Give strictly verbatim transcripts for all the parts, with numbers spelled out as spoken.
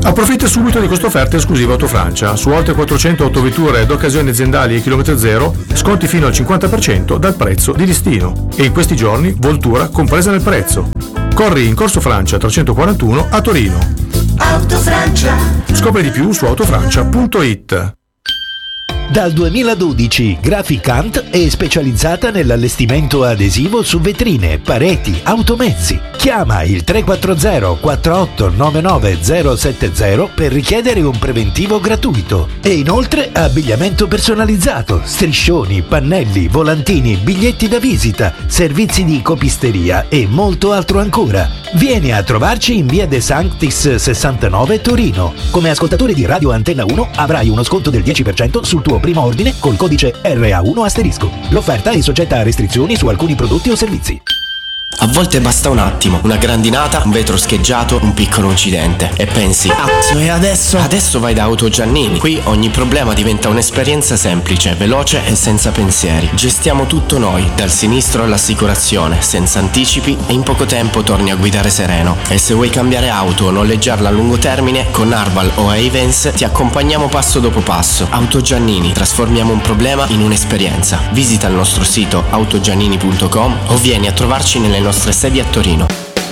Approfitta subito di questa offerta esclusiva Autofrancia. Su oltre quattrocento autovetture d'occasione aziendali e chilometro zero, sconti fino al cinquanta per cento dal prezzo di listino. E in questi giorni Voltura compresa nel prezzo. Corri in Corso Francia trecentoquarantuno a Torino. Autofrancia. Scopri di più su autofrancia punto it. Dal duemiladodici Graficant è specializzata nell'allestimento adesivo su vetrine, pareti, automezzi. Chiama il tre quattro zero quattro otto nove nove zero sette zero per richiedere un preventivo gratuito. E inoltre abbigliamento personalizzato, striscioni, pannelli, volantini, biglietti da visita, servizi di copisteria e molto altro ancora. Vieni a trovarci in via De Sanctis sessantanove Torino. Come ascoltatore di Radio Antenna uno avrai uno sconto del dieci per cento sul tuo primo ordine col codice R A uno asterisco. L'offerta è soggetta a restrizioni su alcuni prodotti o servizi. A volte basta un attimo, una grandinata, un vetro scheggiato, un piccolo incidente e pensi: cazzo, e adesso? Adesso vai da Auto Giannini. Qui ogni problema diventa un'esperienza semplice, veloce e senza pensieri. Gestiamo tutto noi, dal sinistro all'assicurazione, senza anticipi e in poco tempo torni a guidare sereno. E se vuoi cambiare auto o noleggiarla a lungo termine, con Arval o Ayvens ti accompagniamo passo dopo passo. Auto Giannini, trasformiamo un problema in un'esperienza. Visita il nostro sito autogiannini punto com o vieni a trovarci nelle nostre sedi a Torino.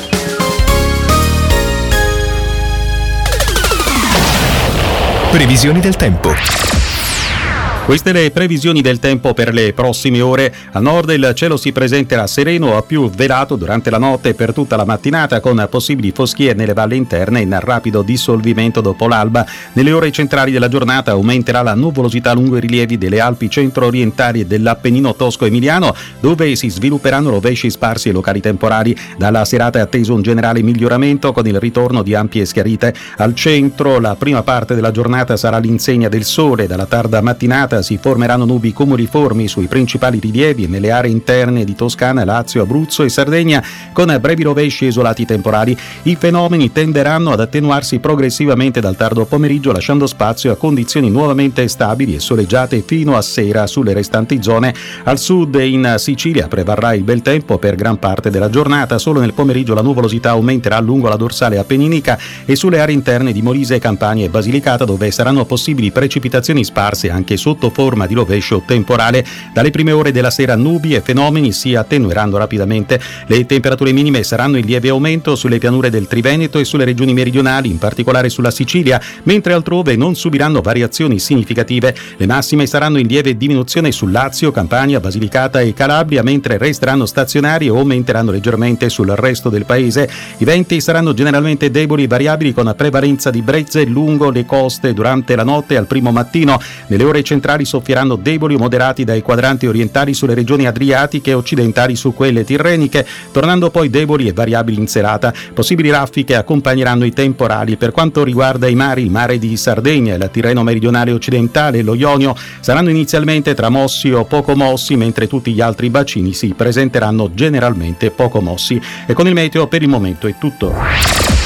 Previsioni del tempo. Queste le previsioni del tempo per le prossime ore. A nord il cielo si presenterà sereno a più velato durante la notte e per tutta la mattinata, con possibili foschie nelle valli interne in rapido dissolvimento dopo l'alba. Nelle ore centrali della giornata aumenterà la nuvolosità lungo i rilievi delle Alpi centro-orientali e dell'Appennino tosco-emiliano, dove si svilupperanno rovesci sparsi e locali temporali. Dalla serata è atteso un generale miglioramento con il ritorno di ampie schiarite. Al centro la prima parte della giornata sarà all'insegna del sole. Dalla tarda mattinata si formeranno nubi cumuliformi sui principali rilievi e nelle aree interne di Toscana, Lazio, Abruzzo e Sardegna, con brevi rovesci e isolati temporali. I fenomeni tenderanno ad attenuarsi progressivamente dal tardo pomeriggio, lasciando spazio a condizioni nuovamente stabili e soleggiate fino a sera sulle restanti zone. Al sud e in Sicilia prevarrà il bel tempo per gran parte della giornata. Solo nel pomeriggio la nuvolosità aumenterà lungo la dorsale appenninica e sulle aree interne di Molise, Campania e Basilicata, dove saranno possibili precipitazioni sparse anche sotto forma di rovescio temporale. Dalle prime ore della sera nubi e fenomeni si attenueranno rapidamente. Le temperature minime saranno in lieve aumento sulle pianure del Triveneto e sulle regioni meridionali, in particolare sulla Sicilia, mentre altrove non subiranno variazioni significative. Le massime saranno in lieve diminuzione su Lazio, Campania, Basilicata e Calabria, mentre resteranno stazionari o aumenteranno leggermente sul resto del paese. I venti saranno generalmente deboli e variabili, con prevalenza di brezze lungo le coste durante la notte e al primo mattino. Nelle ore centrali soffieranno deboli o moderati dai quadranti orientali sulle regioni adriatiche e occidentali su quelle tirreniche, tornando poi deboli e variabili in serata. Possibili raffiche accompagneranno i temporali. Per quanto riguarda i mari, il mare di Sardegna, il Tirreno meridionale occidentale e lo Ionio saranno inizialmente tramossi o poco mossi, mentre tutti gli altri bacini si presenteranno generalmente poco mossi. E con il meteo per il momento è tutto.